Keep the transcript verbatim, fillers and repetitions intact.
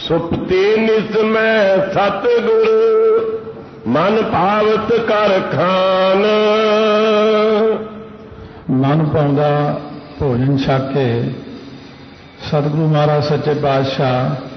ਸੁਪਤੀ ਨਿਸ ਮੈਂ ਸਤਿਗੁਰ ਮਨ ਭਾਵਤ ਕਰ ਖਾਨ। ਮਨ ਭਾਉਂਦਾ ਭੋਜਨ ਛਕ ਕੇ ਸਤਿਗੁਰੂ ਮਹਾਰਾਜ ਸੱਚੇ ਪਾਤਸ਼ਾਹ